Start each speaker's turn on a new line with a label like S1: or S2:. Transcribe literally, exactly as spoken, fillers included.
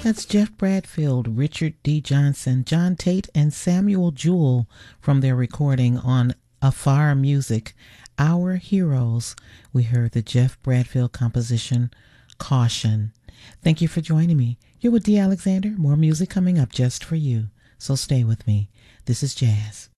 S1: That's Jeff Bradfield, Richard D. Johnson, John Tate, and Samuel Jewell from their recording on Afar Music, Our Heroes. We heard the Jeff Bradfield composition, Caution. Thank you for joining me. You're with Dee Alexander. More music coming up just for you. So stay with me. This is Jazz.